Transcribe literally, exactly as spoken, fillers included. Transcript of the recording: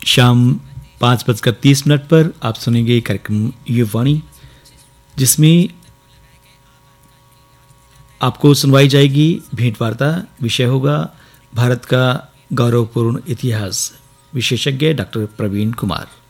शाम पाँच बजकर तीस मिनट पर आप सुनेंगे कार्यक्रम युवाणी, जिसमें आपको सुनवाई जाएगी भेंट वार्ता। विषय होगा भारत का गौरवपूर्ण इतिहास। विशेषज्ञ डॉक्टर प्रवीण कुमार।